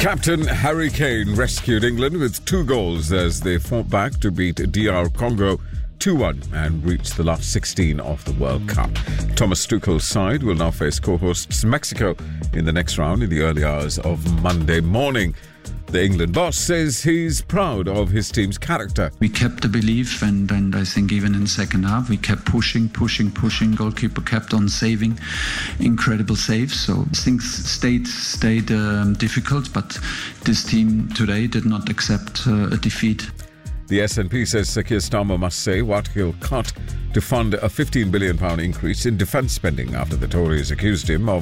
Captain Harry Kane rescued England with 2 goals as they fought back to beat DR Congo 2-1 and reach the last 16 of the World Cup. Thomas Tuchel's side will now face co-hosts Mexico in the next round in the early hours of Monday morning. The England boss says he's proud of his team's character. We kept the belief and I think even in the second half we kept pushing. Goalkeeper kept on saving incredible saves. So things stayed difficult, but this team today did not accept a defeat. The SNP says Sir Keir Starmer must say what he'll cut to fund a £15 billion increase in defence spending after the Tories accused him of